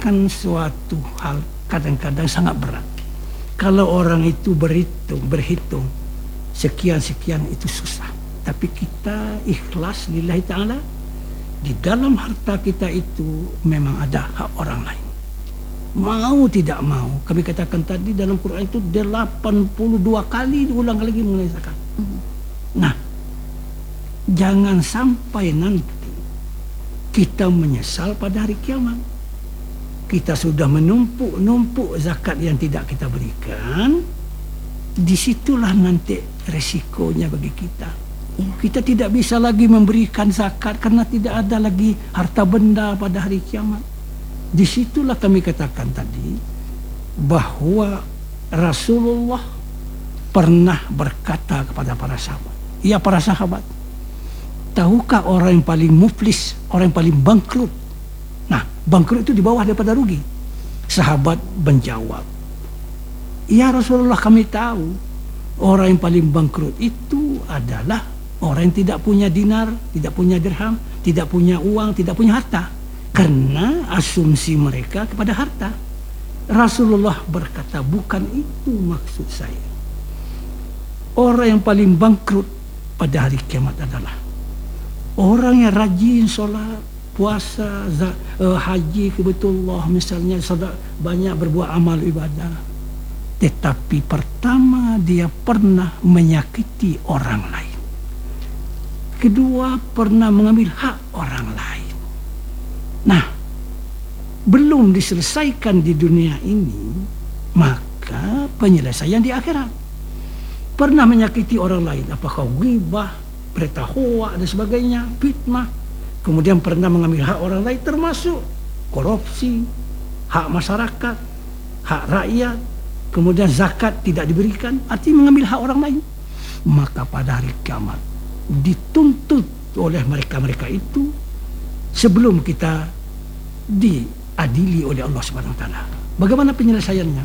menyelesaikan suatu hal kadang-kadang sangat berat. Kalau orang itu berhitung sekian-sekian itu susah. Tapi kita ikhlas lillahi ta'ala. Di dalam harta kita itu memang ada hak orang lain. Mau tidak mau, kami katakan tadi dalam Quran itu 82 kali diulang lagi mengenai zakat. Nah, jangan sampai nanti kita menyesal pada hari kiamat. Kita sudah menumpuk zakat yang tidak kita berikan. Disitulah nanti resikonya bagi kita. Kita tidak bisa lagi memberikan zakat karena tidak ada lagi harta benda pada hari kiamat. Disitulah kami katakan tadi bahwa Rasulullah pernah berkata kepada para sahabat, ya para sahabat, tahukah orang yang paling muflis, orang yang paling bangkrut? Nah, bangkrut itu di bawah daripada rugi. Sahabat menjawab, ya Rasulullah, kami tahu orang yang paling bangkrut itu adalah orang yang tidak punya dinar, tidak punya dirham, tidak punya uang, tidak punya harta. Karena asumsi mereka kepada harta. Rasulullah berkata, bukan itu maksud saya. Orang yang paling bangkrut pada hari kiamat adalah orang yang rajin sholat, puasa, haji, kebetullah misalnya, banyak berbuat amal ibadah. Tetapi pertama dia pernah menyakiti orang lain. Kedua, pernah mengambil hak orang lain. Nah, belum diselesaikan di dunia ini, maka penyelesaian di akhirat. Pernah menyakiti orang lain, apakah ghibah, berita hoak dan sebagainya, fitnah. Kemudian pernah mengambil hak orang lain, termasuk korupsi, hak masyarakat, hak rakyat. Kemudian zakat tidak diberikan, artinya mengambil hak orang lain. Maka pada hari kiamat dituntut oleh mereka-mereka itu sebelum kita diadili oleh Allah Subhanahu wa taala. Bagaimana penyelesaiannya?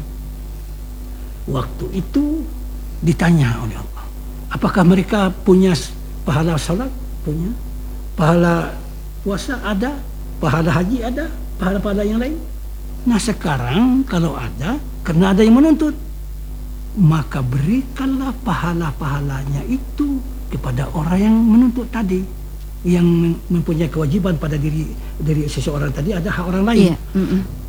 Waktu itu ditanya oleh Allah, apakah mereka punya pahala salat? Punya. Pahala puasa ada, pahala haji ada, pahala-pahala yang lain. Nah, sekarang kalau ada, karena ada yang menuntut, maka berikanlah pahala-pahalanya itu kepada orang yang menuntut tadi, yang mempunyai kewajiban pada diri seseorang tadi, ada hak orang lain.